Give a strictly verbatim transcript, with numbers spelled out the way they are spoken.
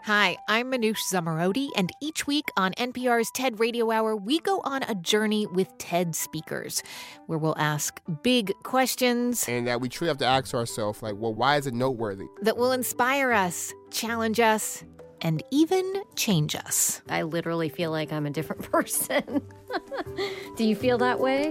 Hi, I'm Manoush Zomorodi, and each week on N P R's TED Radio Hour, we go on a journey with TED speakers, where we'll ask big questions. And that we truly have to ask ourselves, like, well, why is it noteworthy? That will inspire us, challenge us, and even change us. I literally feel like I'm a different person. Do you feel that way?